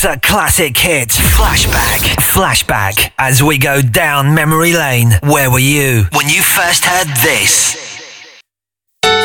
a classic hit. Flashback. As we go down memory lane. Where were you when you first heard this?